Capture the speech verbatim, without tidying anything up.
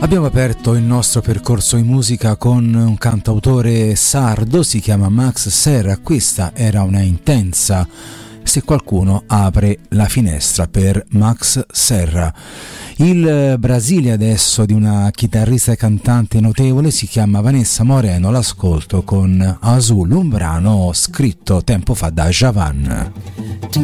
Abbiamo aperto il nostro percorso in musica con un cantautore sardo, si chiama Max Serra. Questa era una intensa Se qualcuno apre la finestra per Max Serra. Il Brasile adesso di una chitarrista e cantante notevole si chiama Vanessa Moreno, l'ascolto con Azul, un brano scritto tempo fa da Javan.